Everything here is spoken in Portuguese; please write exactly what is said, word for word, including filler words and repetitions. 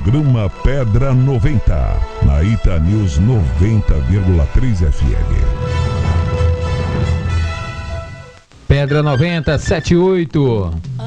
Programa Pedra noventa, na Ita News noventa vírgula três F M. Pedra noventa, sete oito.